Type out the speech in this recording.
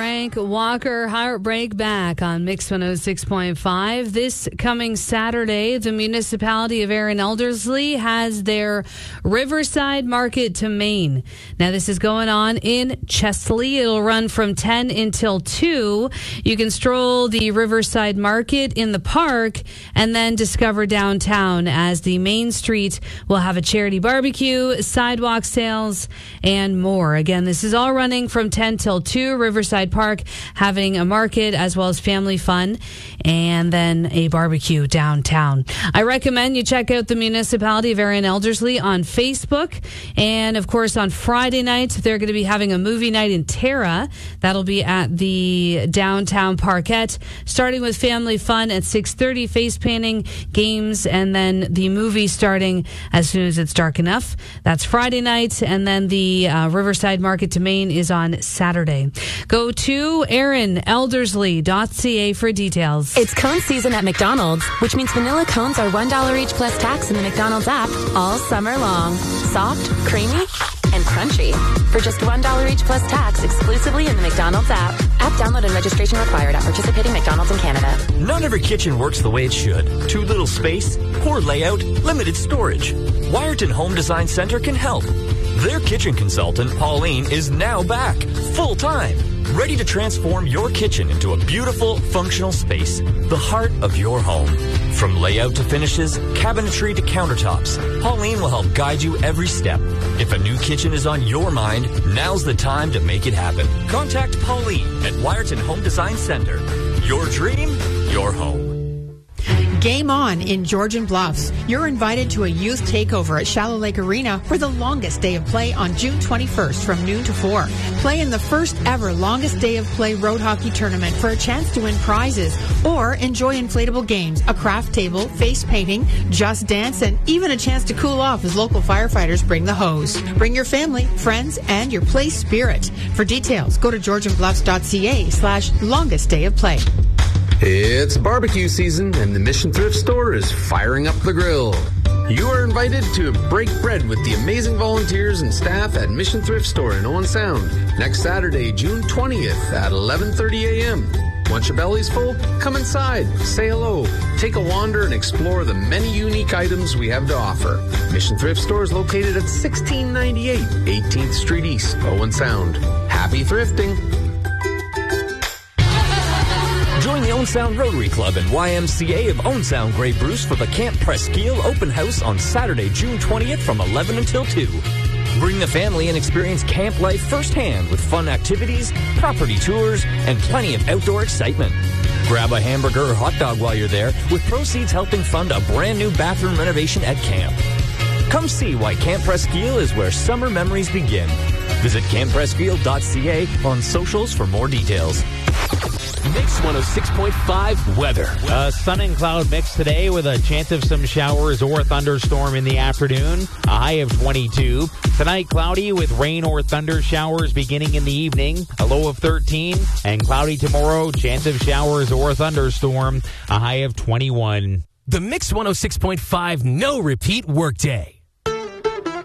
Frank Walker, Heartbreak Back on Mix 106.5. This coming Saturday, the municipality of Erin Elderslie has their Riverside Market to Maine. Now, this is going on in Chesley. It'll run from 10 until 2. You can stroll the Riverside Market in the park and then discover downtown, as the main street will have a charity barbecue, sidewalk sales, and more. Again, this is all running from 10 till 2. Riverside Park having a market as well as family fun, and then a barbecue downtown. I recommend you check out the municipality of Erin Elderslie on Facebook. And of course, on Friday night, they're going to be having a movie night in Tara. That'll be at the downtown Parkette, starting with family fun at 6:30, face painting, games, and then the movie starting as soon as it's dark enough. That's Friday night, and then the Riverside Market to Maine is on Saturday. Go to erinelderslie.ca for details. It's cone season at McDonald's, which means vanilla cones are $1 each plus tax in the McDonald's app all summer long. Soft, creamy, and crunchy. For just $1 each plus tax exclusively in the McDonald's app. App download and registration required at participating McDonald's in Canada. Not every kitchen works the way it should. Too little space, poor layout, limited storage. Wyerton Home Design Center can help. Their kitchen consultant, Pauline, is now back, full-time, ready to transform your kitchen into a beautiful, functional space, the heart of your home. From layout to finishes, cabinetry to countertops, Pauline will help guide you every step. If a new kitchen is on your mind, now's the time to make it happen. Contact Pauline at Wyerton Home Design Center. Your dream, your home. Game on in Georgian Bluffs. You're invited to a youth takeover at Shallow Lake Arena for the longest day of play on June 21st from noon to 4. Play in the first ever longest day of play road hockey tournament for a chance to win prizes, or enjoy inflatable games, a craft table, face painting, just dance, and even a chance to cool off as local firefighters bring the hose. Bring your family, friends, and your play spirit. For details, go to georgianbluffs.ca/longest day of play. It's barbecue season, and the Mission Thrift Store is firing up the grill. You are invited to break bread with the amazing volunteers and staff at Mission Thrift Store in Owen Sound next Saturday, June 20th at 11:30 a.m. Once your belly's full, come inside, say hello, take a wander, and explore the many unique items we have to offer. Mission Thrift Store is located at 1698 18th Street East, Owen Sound. Happy thrifting! Join the Owen Sound Rotary Club and YMCA of Owen Sound Grey Bruce for the Camp Presqu'île open house on Saturday, June 20th from 11 until 2. Bring the family and experience camp life firsthand with fun activities, property tours, and plenty of outdoor excitement. Grab a hamburger or hot dog while you're there, with proceeds helping fund a brand new bathroom renovation at camp. Come see why Camp Presqu'île is where summer memories begin. Visit camppresqu'île.ca on socials for more details. Mix 106.5 weather. Sun and cloud mix today with a chance of some showers or thunderstorm in the afternoon. A high of 22. Tonight, cloudy with rain or thunder showers beginning in the evening. A low of 13. And cloudy tomorrow, chance of showers or thunderstorm. A high of 21. The Mix 106.5 no repeat workday.